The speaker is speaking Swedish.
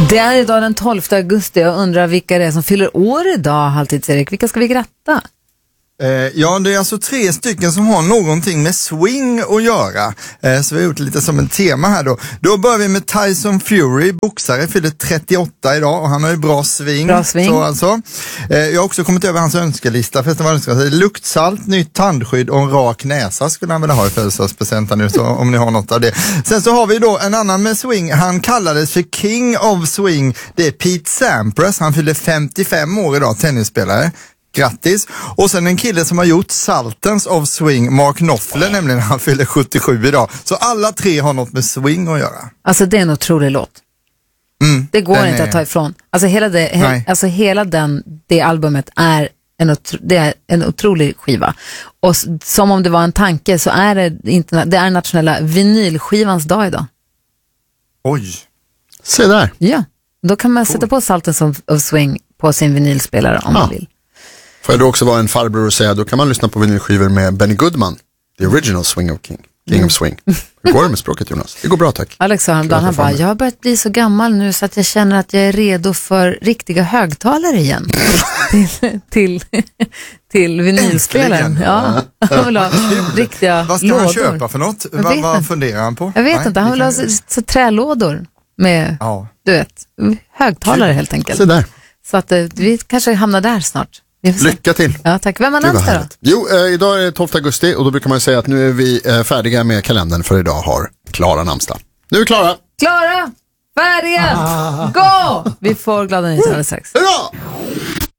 Det är idag den 12 augusti. Jag undrar vilka det är som fyller år idag, Halvtids-Erik. Vilka ska vi gratta? Ja, det är alltså 3 stycken som har någonting med swing att göra. Så vi har gjort lite som en tema här då. Då börjar vi med Tyson Fury, boxare, fyller 38 idag och han har ju bra swing. Bra swing. Så alltså. Jag har också kommit över hans önskelista. Förresten var det luktsalt, nytt tandskydd och en rak näsa skulle han vilja ha i födelsedagspresenten nu, så om ni har något av det. Sen så har vi då en annan med swing. Han kallades för King of Swing. Det är Pete Sampras. Han fyller 55 år idag, tennisspelare. Grattis. Och sen en kille som har gjort Sultans of Swing, Mark Knopfler, nämligen han fyller 77 idag. Så alla 3 har något med swing att göra. Alltså det är en otrolig låt. Det går inte att ta ifrån. Alltså hela det albumet är en otrolig skiva. Och som om det var en tanke så är det är nationella vinylskivans dag idag. Oj. Se där. Ja, då kan man sätta på Sultans of Swing på sin vinylspelare om man vill. Får jag då också vara en farbror och säga, då kan man lyssna på vinylskivor med Benny Goodman, the original Swing of King of Swing. Hur går det med språket, Jonas? Det går bra, tack. Alex sa häromdagen, han bara, jag har börjat bli så gammal nu så att jag känner att jag är redo för riktiga högtalare igen. till vinylspelaren. Ja, han vill ha riktiga vad ska lådor. han köpa för något? Vad funderar han på? Jag vet inte, han vill ha så trälådor med, du vet, högtalare helt enkelt. Se där. Så att vi kanske hamnar där snart. Lycka till. Ja, tack. Vem har namnsdag då? Jo, idag är det 12 augusti och då brukar man säga att nu är vi färdiga med kalendern, för idag har Klara namnsdag. Nu är Klara! Klara! Färdiga! Gå! Vi får glada nyheter alldeles strax. Hurra!